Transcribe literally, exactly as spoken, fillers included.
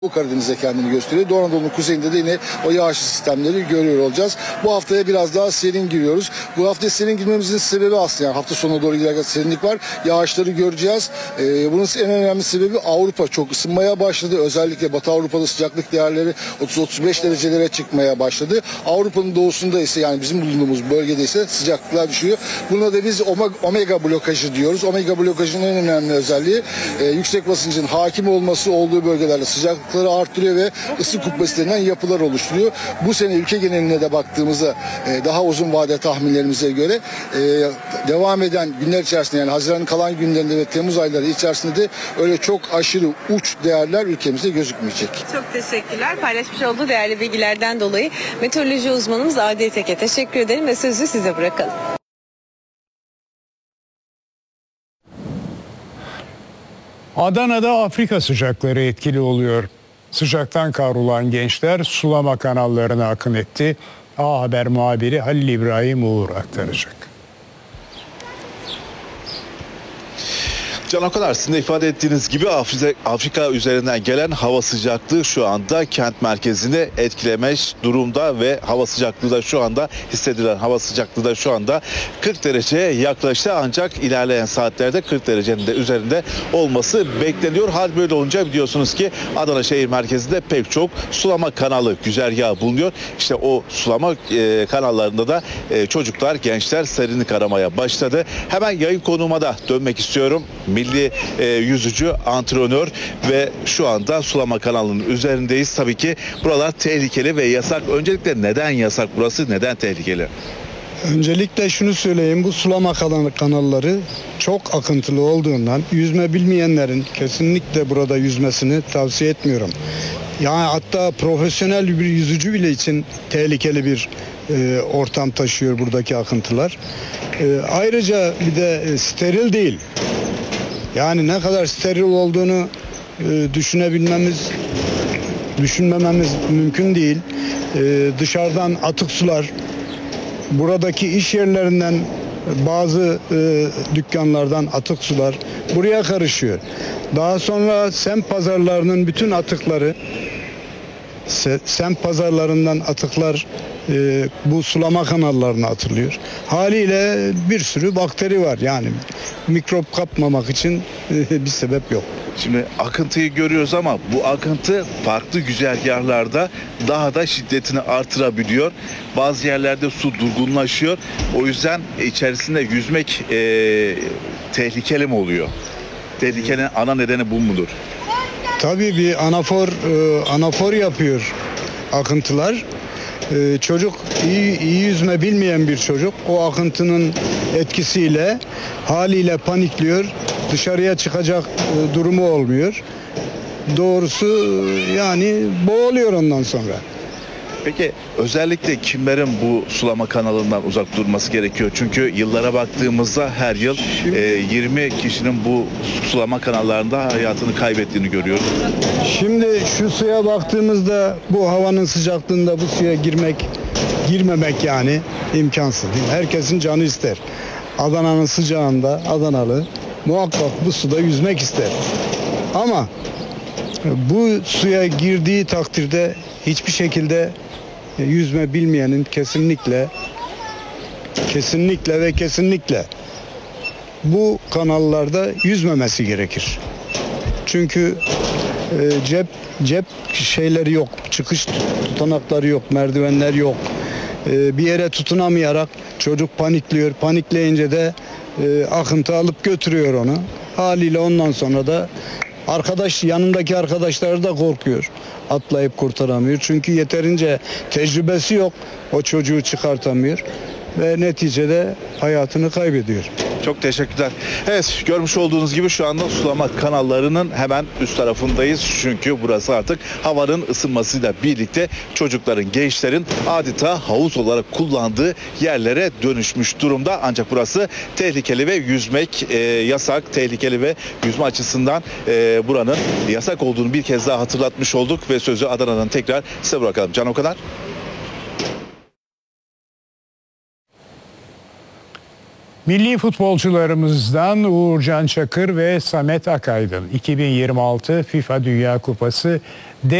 Bu Karadeniz'de kendini gösteriyor. Doğu Anadolu'nun kuzeyinde de yine o yağışlı sistemleri görüyor olacağız. Bu haftaya biraz daha serin giriyoruz. Bu hafta serin girmemizin sebebi aslında yani hafta sonuna doğru giderken serinlik var. Yağışları göreceğiz. Ee, bunun en önemli sebebi Avrupa çok ısınmaya başladı. Özellikle Batı Avrupa'da sıcaklık değerleri otuz otuz beş derecelere çıkmaya başladı. Avrupa'nın doğusunda ise yani bizim bulunduğumuz bölgede ise sıcaklıklar düşüyor. Buna da biz omega blokajı diyoruz. Omega blokajının en önemli özelliği e, yüksek basıncın hakim olması olduğu bölgelerde sıcaklık arttırıyor ve ısı kubbesi denilen yapılar oluşturuyor. Bu sene ülke geneline de baktığımızda e, daha uzun vade tahminlerimize göre e, devam eden günler içerisinde yani Haziran'ın kalan günlerinde ve Temmuz ayları içerisinde de öyle çok aşırı uç değerler ülkemizde gözükmeyecek. Çok teşekkürler. Paylaşmış olduğu değerli bilgilerden dolayı meteoroloji uzmanımız Adi Tek'e teşekkür ederim ve sözü size bırakalım. Adana'da Afrika sıcakları etkili oluyor. Sıcaktan kavrulan gençler sulama kanallarına akın etti. A Haber muhabiri Halil İbrahim Uğur aktaracak. Can Okan, sizin de ifade ettiğiniz gibi Afrika, Afrika üzerinden gelen hava sıcaklığı şu anda kent merkezini etkilemiş durumda ve hava sıcaklığı da şu anda hissedilen hava sıcaklığı da şu anda kırk dereceye yaklaştı, ancak ilerleyen saatlerde kırk derecenin de üzerinde olması bekleniyor. Hal böyle olunca biliyorsunuz ki Adana şehir merkezinde pek çok sulama kanalı güzergahı bulunuyor. İşte o sulama e, kanallarında da e, çocuklar, gençler serinlik aramaya başladı. Hemen yayın konuğuma da dönmek istiyorum. Milli e, yüzücü, antrenör ve şu anda sulama kanalının üzerindeyiz. Tabii ki buralar tehlikeli ve yasak. Öncelikle neden yasak burası, neden tehlikeli? Öncelikle şunu söyleyeyim, bu sulama kanalları çok akıntılı olduğundan yüzme bilmeyenlerin kesinlikle burada yüzmesini tavsiye etmiyorum. Yani hatta profesyonel bir yüzücü bile için tehlikeli bir e, ortam taşıyor buradaki akıntılar. E, ayrıca bir de e, steril değil. Yani ne kadar steril olduğunu e, düşünebilmemiz, düşünmememiz mümkün değil. E, dışarıdan atık sular, buradaki iş yerlerinden bazı e, dükkanlardan atık sular buraya karışıyor. Daha sonra semt pazarlarının bütün atıkları, se, semt pazarlarından atıklar e, bu sulama kanallarına atılıyor. Haliyle bir sürü bakteri var. Yani mikrop kapmamak için e, bir sebep yok. Şimdi akıntıyı görüyoruz ama bu akıntı farklı güzergahlarda daha da şiddetini artırabiliyor. Bazı yerlerde su durgunlaşıyor. O yüzden içerisinde yüzmek e, tehlikeli mi oluyor? Tehlikenin ana nedeni bu mudur? Tabii bir anafor e, anafor yapıyor akıntılar. E, çocuk iyi, iyi yüzme bilmeyen bir çocuk o akıntının etkisiyle haliyle panikliyor. Dışarıya çıkacak e, durumu olmuyor. Doğrusu yani boğuluyor ondan sonra. Peki özellikle kimlerin bu sulama kanalından uzak durması gerekiyor? Çünkü yıllara baktığımızda her yıl e, yirmi kişinin bu sulama kanallarında hayatını kaybettiğini görüyoruz. Şimdi şu suya baktığımızda bu havanın sıcaklığında bu suya girmek, girmemek yani imkansız. Herkesin canı ister. Adana'nın sıcağında Adanalı muhakkak bu suda yüzmek ister. Ama bu suya girdiği takdirde hiçbir şekilde yüzme bilmeyenin kesinlikle kesinlikle ve kesinlikle bu kanallarda yüzmemesi gerekir. Çünkü e, cep cep şeyleri yok, çıkış tutanakları yok, merdivenler yok. E, bir yere tutunamayarak çocuk panikliyor. Panikleyince de e, akıntı alıp götürüyor onu. Haliyle ondan sonra da arkadaş yanındaki arkadaşları da korkuyor. Atlayıp kurtaramıyor. Çünkü yeterince tecrübesi yok. O çocuğu çıkartamıyor ve neticede hayatını kaybediyor. Çok teşekkürler. Evet, görmüş olduğunuz gibi şu anda sulama kanallarının hemen üst tarafındayız. Çünkü burası artık havanın ısınmasıyla birlikte çocukların, gençlerin adeta havuz olarak kullandığı yerlere dönüşmüş durumda. Ancak burası tehlikeli ve yüzmek e, yasak. Tehlikeli ve yüzme açısından e, buranın yasak olduğunu bir kez daha hatırlatmış olduk ve sözü Adana'dan tekrar size bırakalım. Can, o kadar. Milli futbolcularımızdan Uğurcan Çakır ve Samet Akaydın iki bin yirmi altı FIFA Dünya Kupası